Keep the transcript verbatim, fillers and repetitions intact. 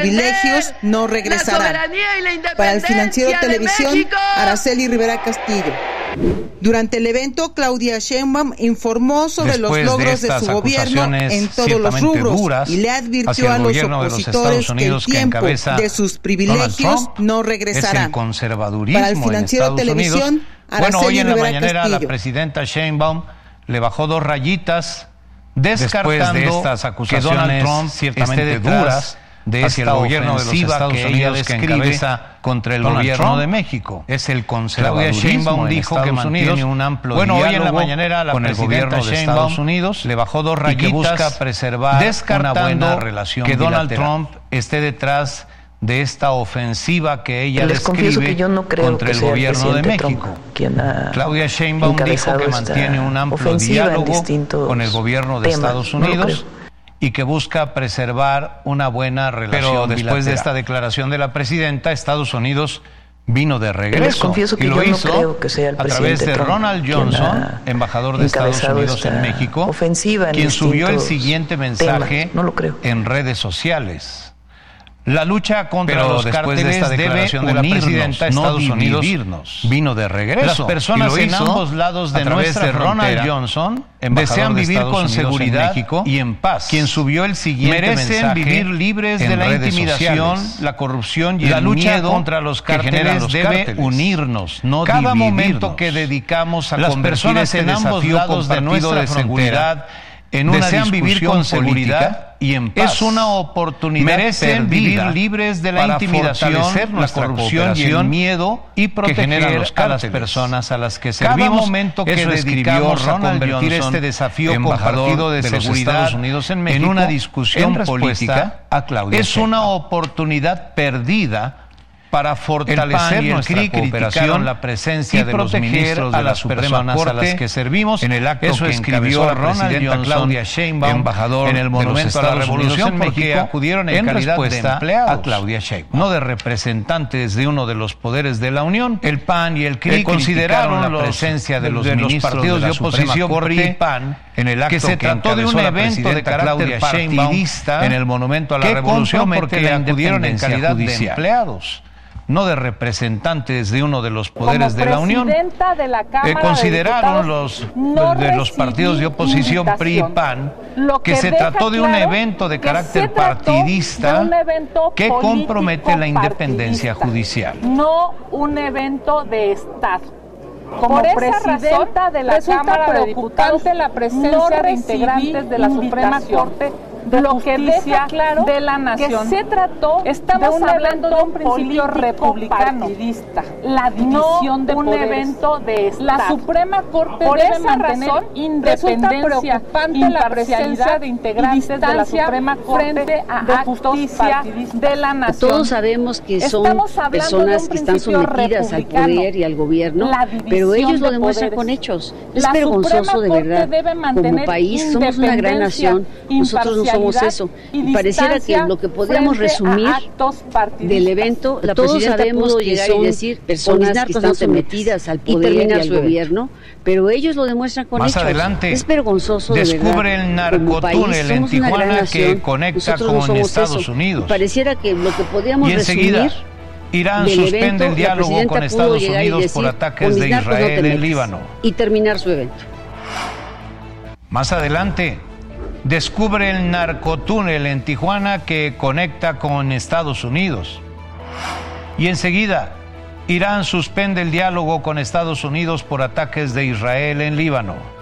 privilegios no regresarán. Para el Financiero Televisión, México. Araceli Rivera Castillo. Durante el evento, Claudia Sheinbaum informó sobre Después los logros de, de su gobierno en todos los rubros y le advirtió a los opositores que el tiempo de sus privilegios no regresarán. Es el conservadurismo Para el Financiero en Televisión, Unidos. Araceli Bueno, hoy en la Rivera mañanera Castillo. la presidenta Sheinbaum le bajó dos rayitas descartando de estas acusaciones que Donald Trump ciertamente duras de hacia el gobierno de los Estados que Unidos que encabeza contra el Donald gobierno Trump de México. Es el conservadurismo. Claudia Sheinbaum dijo que mantiene Unidos. un amplio bueno, diálogo hoy en la mañanera la con el gobierno de Estados Unidos le bajó dos rayitas y que busca preservar una buena relación que Donald bilateral. Trump esté detrás de esta ofensiva que ella Les confieso describe que yo no creo contra que el sea gobierno el de México. Trump quien ha Claudia Sheinbaum dijo que mantiene un amplio diálogo con el gobierno de temas. Estados Unidos no y que busca preservar una buena relación Pero después bilateral. de esta declaración de la presidenta, Estados Unidos vino de regreso. Les confieso que y lo yo hizo no creo que sea el a través de Trump Ronald Johnson, embajador de Estados Unidos en México, ofensiva en quien subió el siguiente mensaje no lo creo. en redes sociales. La lucha contra Pero los cárteles de esta declaración de la presidenta de Estados no Unidos vino de regreso. Las personas en ambos lados de nuestra de Ronald Johnson desean vivir de con seguridad en México y en paz. Quien subió el siguiente merecen mensaje vivir libres de la intimidación, sociales. la corrupción y la el lucha miedo contra los cárteles los debe cárteles. unirnos, no Cada dividirnos. momento que dedicamos a las personas en ambos lados de nuestra de seguridad en una desean vivir con seguridad y en paz. Es una oportunidad merecen vivir libres de la intimidación, la corrupción y el miedo y proteger a las personas a las que servimos. Cada momento que dedicamos a convertir este desafío compartido de, de seguridad Estados Unidos en, México, en una discusión en política a Claudia es Sheinbaum. Una oportunidad perdida para fortalecer nuestra cooperación, la presencia de los ministros de la Suprema Corte a las que servimos. En el acto Eso que escribió Ronald Johnson, Claudia Sheinbaum, embajador en el Monumento a la Revolución, porque acudieron en, en calidad de empleados a Claudia Sheinbaum, no de representantes de uno de los poderes de la Unión. El P A N y el C R I consideraron la presencia de los, de los partidos de, de oposición P R I y P A N en el acto que se que trató de un evento de carácter partidista en el Monumento a la Revolución porque acudieron en calidad judicial. de empleados, no de representantes de uno de los poderes de la Unión. De la eh, consideraron los no de los partidos de oposición P R I y P A N que, que se trató de un evento de carácter partidista que compromete la independencia judicial. No un evento de Estado. Como Por esa presidenta razón, de la Cámara de Diputados, la presencia no de integrantes de la Suprema Corte de lo que deja claro de la nación que se trató estamos de un hablando de un principio republicano partidista, la división no de un poderes. evento de Estado. La Suprema Corte Por debe esa mantener razón, independencia, preocupante la presencia de integrantes de la Suprema Corte frente a de actos justicia de la nación. Todos sabemos que son personas que están sometidas al poder y al gobierno, pero ellos lo demuestran con hechos. Es la vergonzoso de verdad. Como país somos una gran nación, nosotros no somos eso. Y pareciera que lo que podríamos resumir del evento, la todos sabemos que son decir personas que están sometidas al poder y, y al gobierno, pero ellos lo demuestran con Más hechos. Adelante, es vergonzoso de descubre verdad. el narcotúnel en Tijuana nación, que conecta con no Estados eso. Unidos. Y pareciera que lo que podíamos y enseguida, resumir Irán del suspende evento, el diálogo con Estados Unidos decir, por ataques de Israel no en Líbano. Y terminar su evento. Más adelante, descubre el narcotúnel en Tijuana que conecta con Estados Unidos. Y enseguida, Irán suspende el diálogo con Estados Unidos por ataques de Israel en Líbano.